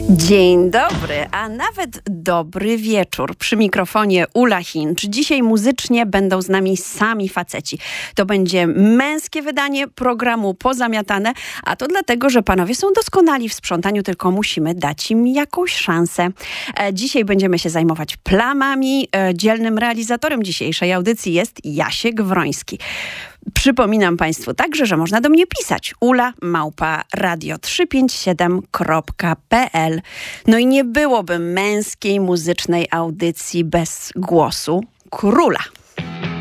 Dzień dobry, a nawet dobry wieczór. Przy mikrofonie Ula Hinch. Dzisiaj muzycznie będą z nami sami faceci. To będzie męskie wydanie programu Pozamiatane, a to dlatego, że panowie są doskonali w sprzątaniu, tylko musimy dać im jakąś szansę. Dzisiaj będziemy się zajmować plamami. Dzielnym realizatorem dzisiejszej audycji jest Jasiek Wroński. Przypominam Państwu także, że można do mnie pisać ula@radio357.pl. No i nie byłoby męskiej muzycznej audycji bez głosu króla.